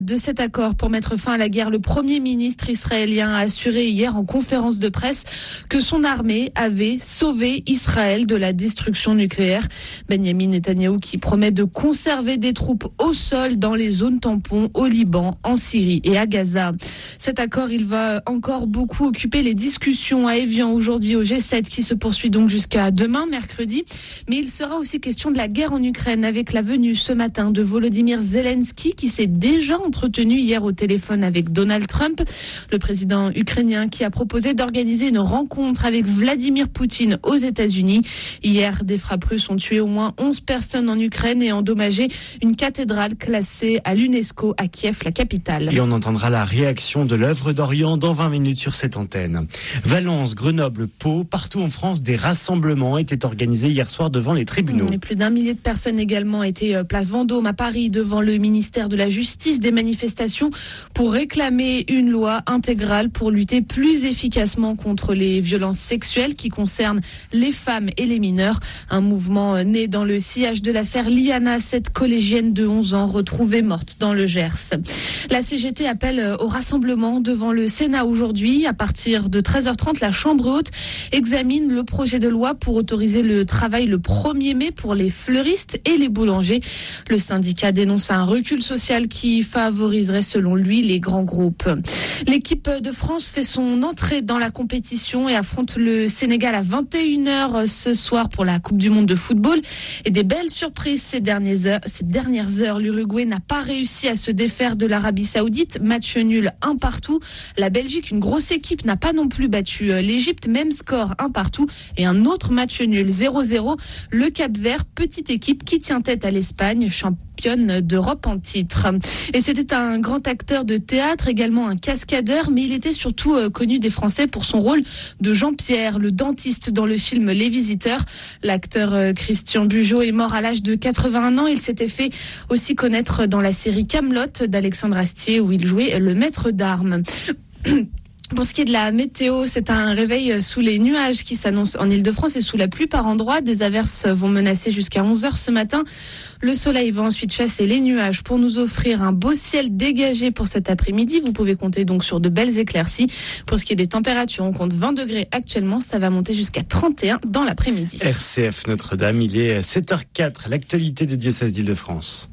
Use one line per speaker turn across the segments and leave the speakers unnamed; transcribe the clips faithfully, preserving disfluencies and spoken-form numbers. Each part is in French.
De cet accord pour mettre fin à la guerre, le Premier ministre israélien a assuré hier en conférence de presse que son armée avait sauvé Israël de la destruction nucléaire. Benjamin Netanyahou qui promet de conserver des troupes au sol dans les zones tampons au Liban, en Syrie et à Gaza. Cet accord, il va encore beaucoup occuper les discussions à Évian aujourd'hui au G sept qui se poursuit donc jusqu'à demain, mercredi. Mais il sera aussi question de la guerre en Ukraine avec la venue ce matin de Volodymyr Zelensky qui s'est déjà entretenu hier au téléphone avec Donald Trump, le président ukrainien qui a proposé d'organiser une rencontre avec Vladimir Poutine aux États-Unis. Hier, des frappes russes ont tué au moins onze personnes en Ukraine et endommagé une cathédrale classée à l'UNESCO à Kiev, la capitale.
Et on entendra la réaction de l'œuvre d'Orient dans vingt minutes sur cette antenne. Valence, Grenoble, Pau, partout en France, des rassemblements étaient organisés hier soir devant les tribunaux.
Et plus d'un millier de personnes également étaient place Vendôme à Paris devant le ministère de la Justice. Des manifestations pour réclamer une loi intégrale pour lutter plus efficacement contre les violences sexuelles qui concernent les femmes et les mineurs. Un mouvement né dans le sillage de l'affaire Liana, cette collégienne de onze ans retrouvée morte dans le Gers. La C G T appelle au rassemblement devant le Sénat aujourd'hui. À partir de treize heures trente, la Chambre haute examine le projet de loi pour autoriser le travail le premier mai pour les fleuristes et les boulangers. Le syndicat dénonce un recul social qui favoriserait selon lui les grands groupes. L'équipe de France fait son entrée dans la compétition et affronte le Sénégal à vingt et une heures ce soir pour la Coupe du Monde de football. Et des belles surprises ces dernières heures. Ces dernières heures, l'Uruguay n'a pas réussi à se défaire de l'Arabie Saoudite. Match nul un partout. La Belgique, une grosse équipe, n'a pas non plus battu l'Égypte. Même score un partout. Et un autre match nul zéro zéro. Le Cap-Vert, petite équipe qui tient tête à l'Espagne, championne d'Europe en titre. Et c'était un grand acteur de théâtre, également un cascadeur, mais il était surtout euh, connu des Français pour son rôle de Jean-Pierre, le dentiste dans le film Les Visiteurs. L'acteur euh, Christian Bugeaud est mort à l'âge de quatre-vingt-un ans. Il s'était fait aussi connaître dans la série Kaamelott d'Alexandre Astier où il jouait le maître d'armes. Pour ce qui est de la météo, c'est un réveil sous les nuages qui s'annonce en Ile-de-France et sous la pluie par endroits. Des averses vont menacer jusqu'à onze heures ce matin. Le soleil va ensuite chasser les nuages pour nous offrir un beau ciel dégagé pour cet après-midi. Vous pouvez compter donc sur de belles éclaircies. Pour ce qui est des températures, on compte vingt degrés actuellement. Ça va monter jusqu'à trente et un dans l'après-midi.
R C F Notre-Dame, il est sept heures quatre. L'actualité des diocèses d'Île-de-France.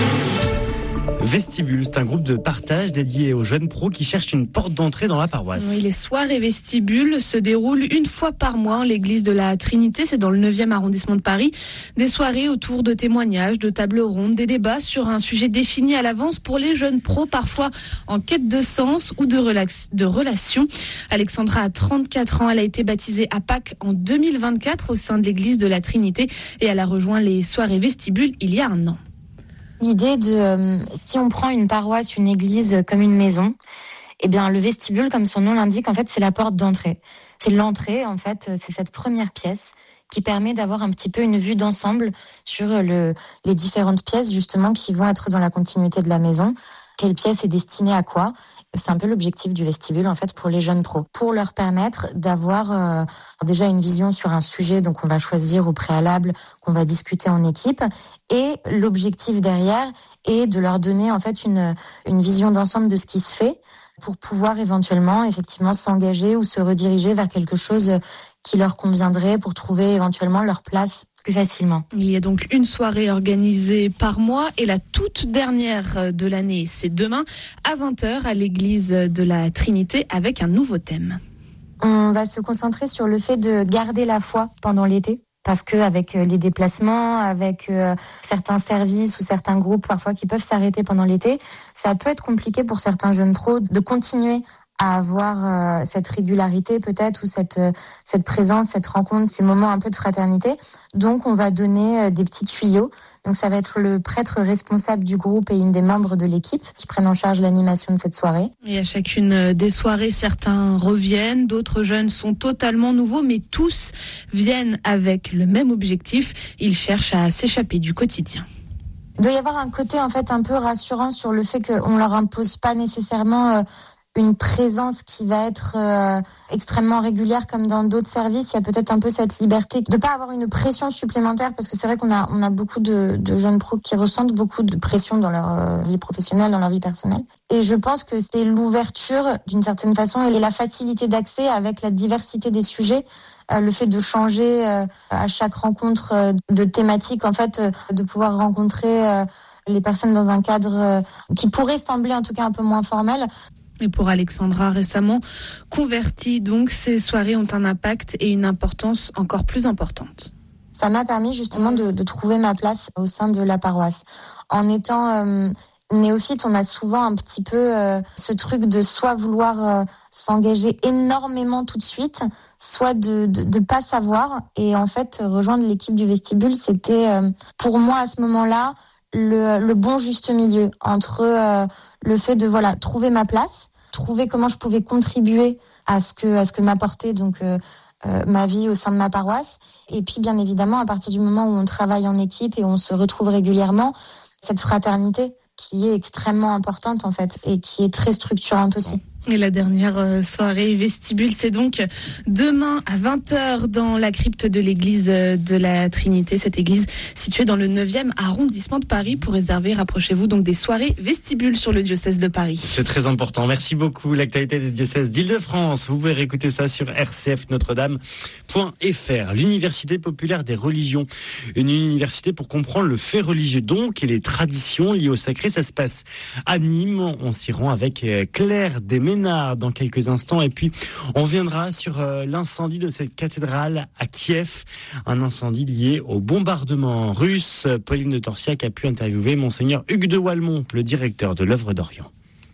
Vestibule, c'est un groupe de partage dédié aux jeunes pros qui cherchent une porte d'entrée dans la paroisse.
Oui, les soirées Vestibule se déroulent une fois par mois en l'église de la Trinité, c'est dans le neuvième arrondissement de Paris. Des soirées autour de témoignages, de tables rondes, des débats sur un sujet défini à l'avance pour les jeunes pros, parfois en quête de sens ou de, relax, de relations. Alexandra a trente-quatre ans, elle a été baptisée à Pâques en deux mille vingt-quatre au sein de l'église de la Trinité et elle a rejoint les soirées Vestibule il y a un an.
L'idée de, euh, si on prend une paroisse, une église comme une maison, eh bien le vestibule, comme son nom l'indique, en fait, c'est la porte d'entrée. C'est l'entrée, en fait, c'est cette première pièce qui permet d'avoir un petit peu une vue d'ensemble sur le, les différentes pièces, justement, qui vont être dans la continuité de la maison. Quelle pièce est destinée à quoi ? C'est un peu l'objectif du vestibule, en fait, pour les jeunes pros. Pour leur permettre d'avoir euh, déjà une vision sur un sujet, donc on va choisir au préalable, qu'on va discuter en équipe. Et l'objectif derrière est de leur donner, en fait, une, une vision d'ensemble de ce qui se fait pour pouvoir éventuellement, effectivement, s'engager ou se rediriger vers quelque chose qui leur conviendrait pour trouver éventuellement leur place plus facilement.
Il y a donc une soirée organisée par mois et la toute dernière de l'année, c'est demain à vingt heures à l'église de la Trinité avec un nouveau thème.
On va se concentrer sur le fait de garder la foi pendant l'été. Parce que avec les déplacements, avec euh, certains services ou certains groupes parfois qui peuvent s'arrêter pendant l'été, ça peut être compliqué pour certains jeunes pros de continuer à avoir euh, cette régularité peut-être ou cette euh, cette présence, cette rencontre, ces moments un peu de fraternité. Donc on va donner euh, des petits tuyaux. Donc ça va être le prêtre responsable du groupe et une des membres de l'équipe qui prennent en charge l'animation de cette soirée.
Et à chacune des soirées, certains reviennent, d'autres jeunes sont totalement nouveaux, mais tous viennent avec le même objectif. Ils cherchent à s'échapper du quotidien.
Il doit y avoir un côté en fait un peu rassurant sur le fait qu'on leur impose pas nécessairement euh, une présence qui va être euh, extrêmement régulière comme dans d'autres services. Il y a peut-être un peu cette liberté de pas avoir une pression supplémentaire, parce que c'est vrai qu'on a on a beaucoup de, de jeunes pros qui ressentent beaucoup de pression dans leur euh, vie professionnelle, dans leur vie personnelle. Et je pense que c'est l'ouverture d'une certaine façon et la facilité d'accès avec la diversité des sujets. Euh, le fait de changer euh, à chaque rencontre euh, de thématique, en fait, euh, de pouvoir rencontrer euh, les personnes dans un cadre euh, qui pourrait sembler en tout cas un peu moins formel.
Et pour Alexandra, récemment convertie, donc, ces soirées ont un impact et une importance encore plus importante.
Ça m'a permis justement de, de trouver ma place au sein de la paroisse. En étant euh, néophyte, on a souvent un petit peu euh, ce truc de soit vouloir euh, s'engager énormément tout de suite, soit de, de de pas savoir. Et en fait, rejoindre l'équipe du vestibule, c'était euh, pour moi à ce moment-là le, le bon juste milieu entre euh, le fait de voilà trouver ma place, trouver comment je pouvais contribuer à ce que à ce que m'apportait donc euh, euh, ma vie au sein de ma paroisse. Et puis bien évidemment, à partir du moment où on travaille en équipe et on se retrouve régulièrement, cette fraternité qui est extrêmement importante en fait et qui est très structurante aussi.
Et la dernière soirée vestibule, c'est donc demain à vingt heures dans la crypte de l'église de la Trinité, cette église située dans le neuvième arrondissement de Paris. Pour réserver, rapprochez-vous donc des soirées vestibule sur le diocèse de Paris.
C'est très important. Merci beaucoup. L'actualité des diocèses d'Île-de-France. Vous pouvez réécouter ça sur r c f notre dame point f r. L'Université populaire des religions. Une université pour comprendre le fait religieux donc et les traditions liées au sacré. Ça se passe à Nîmes. On s'y rend avec Claire Desménard dans quelques instants, et puis on viendra sur euh, l'incendie de cette cathédrale à Kiev, un incendie lié au bombardement russe. Pauline de Torsiac a pu interviewer monseigneur Hugues de Walmont, le directeur de l'œuvre d'Orient.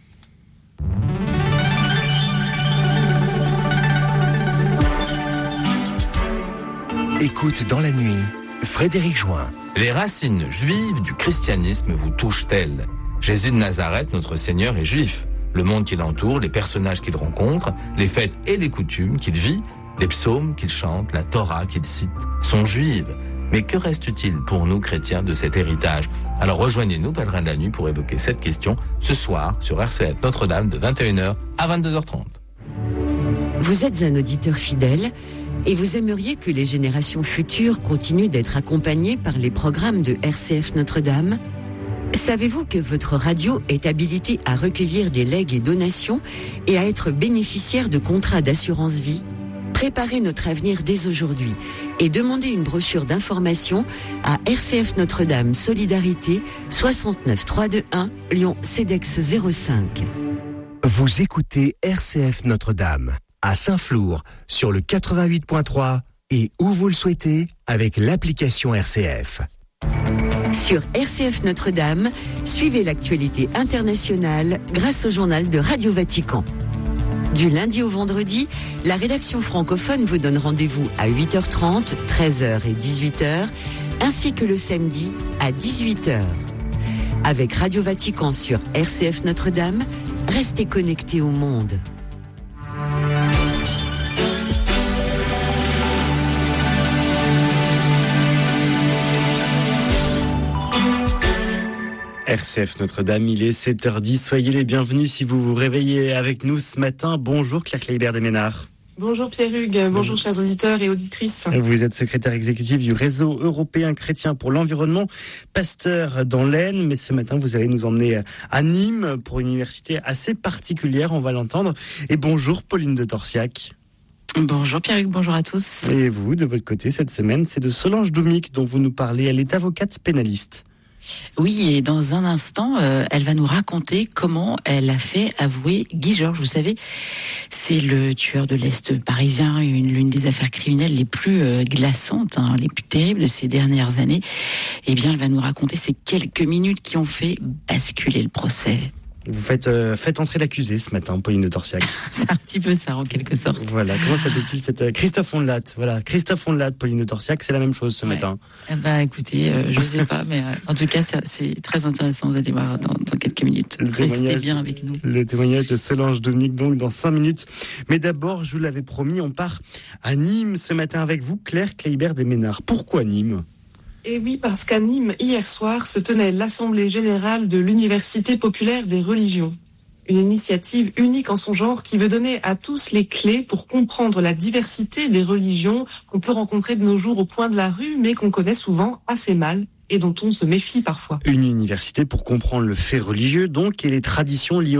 Écoute dans la nuit, Frédéric Join.
Les racines juives du christianisme vous touchent-elles ? Jésus de Nazareth, notre Seigneur, est juif. Le monde qui l'entoure, les personnages qu'il rencontre, les fêtes et les coutumes qu'il vit, les psaumes qu'il chante, la Torah qu'il cite, sont juives. Mais que reste-t-il pour nous chrétiens de cet héritage ? Alors rejoignez-nous, pèlerins de la nuit, pour évoquer cette question ce soir sur R C F Notre-Dame de vingt et une heures à vingt-deux heures trente.
Vous êtes un auditeur fidèle et vous aimeriez que les générations futures continuent d'être accompagnées par les programmes de R C F Notre-Dame ? Savez-vous que votre radio est habilitée à recueillir des legs et donations et à être bénéficiaire de contrats d'assurance vie ? Préparez notre avenir dès aujourd'hui et demandez une brochure d'information à R C F Notre-Dame Solidarité soixante-neuf trois cent vingt-et-un Lyon Cedex zéro cinq.
Vous écoutez R C F Notre-Dame à Saint-Flour sur le quatre-vingt-huit point trois et où vous le souhaitez avec l'application R C F.
Sur R C F Notre-Dame, suivez l'actualité internationale grâce au journal de Radio Vatican. Du lundi au vendredi, la rédaction francophone vous donne rendez-vous à huit heures trente, treize heures et dix-huit heures, ainsi que le samedi à dix-huit heures. Avec Radio Vatican sur R C F Notre-Dame, restez connectés au monde.
R C F Notre-Dame, il est sept heures dix. Soyez les bienvenus si vous vous réveillez avec nous ce matin. Bonjour Claire Kleibert-Desménard.
Bonjour Pierre-Hugues, bonjour chers auditeurs et auditrices.
Vous êtes secrétaire exécutif du réseau européen chrétien pour l'environnement, pasteur dans l'Aisne. Mais ce matin, vous allez nous emmener à Nîmes pour une université assez particulière, on va l'entendre. Et bonjour Pauline de Torsiac.
Bonjour Pierre-Hugues, bonjour à tous.
Et vous, de votre côté, cette semaine, c'est de Solange Doumic dont vous nous parlez. Elle est avocate pénaliste.
Oui, et dans un instant, euh, elle va nous raconter comment elle a fait avouer Guy Georges. Vous savez, c'est le tueur de l'Est parisien, une l'une des affaires criminelles les plus euh, glaçantes, hein, les plus terribles de ces dernières années. Eh bien, elle va nous raconter ces quelques minutes qui ont fait basculer le procès.
Vous faites, euh, faites entrer l'accusé ce matin, Pauline de Torsiac.
C'est un petit peu ça, en quelque sorte.
Voilà, comment s'appelle-t-il cette, euh, Christophe Ondelat. Voilà, Christophe Ondelat, Pauline de Torsiac, c'est la même chose ce
ouais.
matin.
Eh ben, écoutez, euh, je sais pas, mais euh, en tout cas, c'est, c'est très intéressant. Vous allez voir dans, dans quelques minutes. Le Restez bien avec nous.
Le témoignage de Solange Doumic, donc, dans cinq minutes. Mais d'abord, je vous l'avais promis, on part à Nîmes ce matin avec vous, Claire Kleibert-Desménard. Pourquoi Nîmes ?
Et oui, parce qu'à Nîmes, hier soir, se tenait l'Assemblée Générale de l'Université Populaire des Religions. Une initiative unique en son genre qui veut donner à tous les clés pour comprendre la diversité des religions qu'on peut rencontrer de nos jours au coin de la rue, mais qu'on connaît souvent assez mal et dont on se méfie parfois.
Une université pour comprendre le fait religieux donc et les traditions liées